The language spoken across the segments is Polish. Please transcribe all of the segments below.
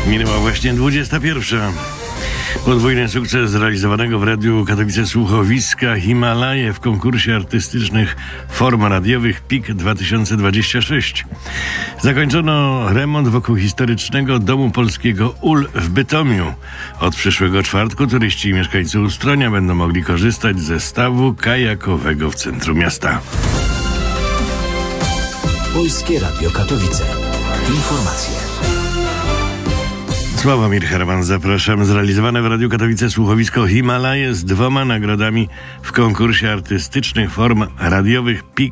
Minęła właśnie 21. Podwójny sukces zrealizowanego w Radiu Katowice słuchowiska Himalaje w konkursie artystycznych form radiowych PIK 2026. Zakończono remont wokół historycznego Domu Polskiego UL w Bytomiu. Od przyszłego czwartku turyści i mieszkańcy Ustronia będą mogli korzystać ze stawu kajakowego w centrum miasta. Polskie Radio Katowice. Informacje. Sławomir Herman, zapraszam. Zrealizowane w Radiu Katowice słuchowisko Himalaje z 2 nagrodami w konkursie artystycznych form radiowych PIK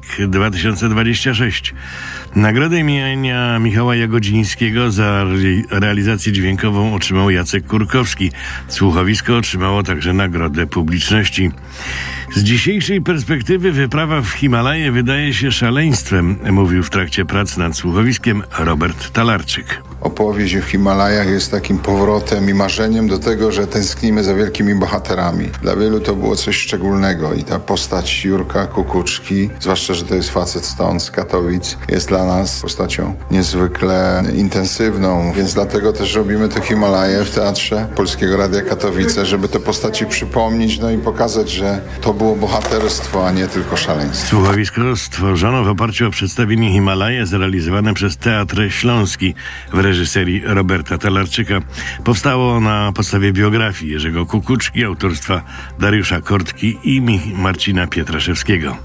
2026. Nagrodę imienia Michała Jagodzińskiego za realizację dźwiękową otrzymał Jacek Kurkowski. Słuchowisko otrzymało także nagrodę publiczności. Z dzisiejszej perspektywy wyprawa w Himalaje wydaje się szaleństwem, mówił w trakcie prac nad słuchowiskiem Robert Talarczyk. Opowieść o Himalajach jest takim powrotem i marzeniem do tego, że tęsknimy za wielkimi bohaterami. Dla wielu to było coś szczególnego i ta postać Jurka Kukuczki, zwłaszcza, że to jest facet stąd, z Katowic, jest dla nas postacią niezwykle intensywną, więc dlatego też robimy te Himalaje w Teatrze Polskiego Radia Katowice, żeby te postaci przypomnieć, no i pokazać, że to było bohaterstwo, a nie tylko szaleństwo. Słuchowisko stworzono w oparciu o przedstawienie Himalaje zrealizowane przez Teatr Śląski w reżyserii Roberta Talarczyka. Powstało na podstawie biografii Jerzego Kukuczki, autorstwa Dariusza Kortki i Marcina Pietraszewskiego.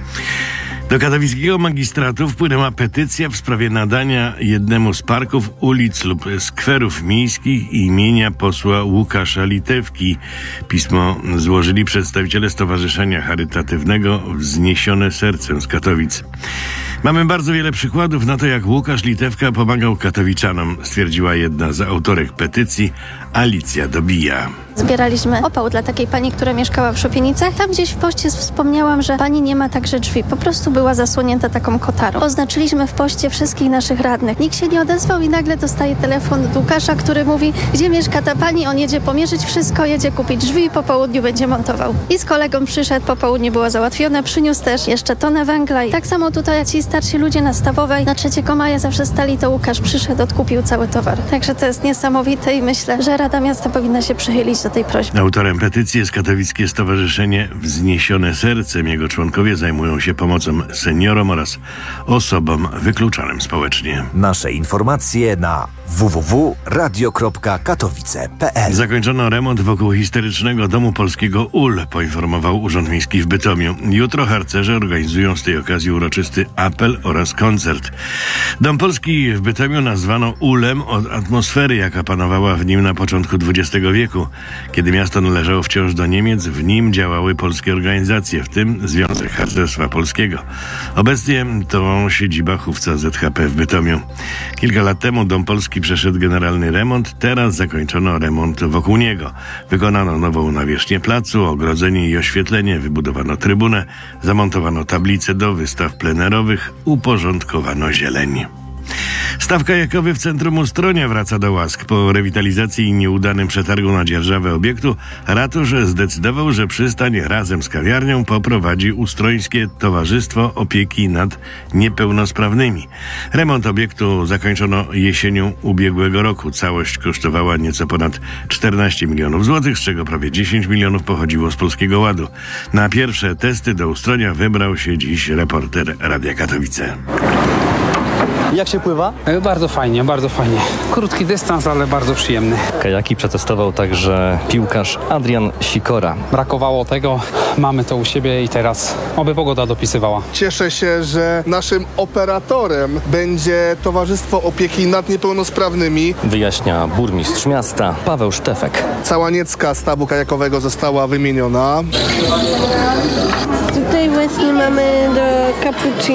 Do katowickiego magistratu wpłynęła petycja w sprawie nadania jednemu z parków, ulic lub skwerów miejskich imienia posła Łukasza Litewki. Pismo złożyli przedstawiciele Stowarzyszenia Charytatywnego Wzniesione Sercem z Katowic. Mamy bardzo wiele przykładów na to, jak Łukasz Litewka pomagał katowiczanom, stwierdziła jedna z autorek petycji, Alicja Dobija. Zbieraliśmy opał dla takiej pani, która mieszkała w Szopienicach. Tam gdzieś w poście wspomniałam, że pani nie ma także drzwi. Po prostu była zasłonięta taką kotarą. Oznaczyliśmy w poście wszystkich naszych radnych. Nikt się nie odezwał i nagle dostaje telefon od Łukasza, który mówi, gdzie mieszka ta pani. On jedzie pomierzyć wszystko, jedzie kupić drzwi i po południu będzie montował. I z kolegą przyszedł, po południu było załatwione. Przyniósł też jeszcze tonę węgla. I tak samo tutaj ci starsi ludzie na Stawowej na 3 maja zawsze stali, to Łukasz przyszedł, odkupił cały towar. Także to jest niesamowite i myślę, że Rada Miasta powinna się przychylić do tej prośby. Autorem petycji jest katowickie Stowarzyszenie Wzniesione Sercem. Jego członkowie zajmują się pomocą seniorom oraz osobom wykluczonym społecznie. Nasze informacje na www.radio.katowice.pl. Zakończono remont wokół historycznego Domu Polskiego UL, poinformował Urząd Miejski w Bytomiu. Jutro harcerze organizują z tej okazji uroczysty apel oraz koncert. Dom Polski w Bytomiu nazwano UL-em od atmosfery, jaka panowała w nim na początku XX wieku. Kiedy miasto należało wciąż do Niemiec, w nim działały polskie organizacje, w tym Związek Harcerstwa Polskiego. Obecnie to siedziba chówca ZHP w Bytomiu. Kilka lat temu Dom Polski przeszedł generalny remont, teraz zakończono remont wokół niego. Wykonano nową nawierzchnię placu, ogrodzenie i oświetlenie, wybudowano trybunę, zamontowano tablice do wystaw plenerowych, uporządkowano zieleń. Staw kajakowy w centrum Ustronia wraca do łask. Po rewitalizacji i nieudanym przetargu na dzierżawę obiektu ratusz zdecydował, że przystań razem z kawiarnią poprowadzi Ustrońskie Towarzystwo Opieki nad Niepełnosprawnymi. Remont obiektu zakończono jesienią ubiegłego roku. Całość kosztowała nieco ponad 14 milionów złotych, z czego prawie 10 milionów pochodziło z Polskiego Ładu. Na pierwsze testy do Ustronia wybrał się dziś reporter Radia Katowice. Jak się pływa? Bardzo fajnie, bardzo fajnie. Krótki dystans, ale bardzo przyjemny. Kajaki przetestował także piłkarz Adrian Sikora. Brakowało tego, mamy to u siebie i teraz oby pogoda dopisywała. Cieszę się, że naszym operatorem będzie Towarzystwo Opieki nad Niepełnosprawnymi. Wyjaśnia burmistrz miasta Paweł Sztefek. Cała niecka stawu kajakowego została wymieniona. Tutaj właśnie mamy do cappuccino.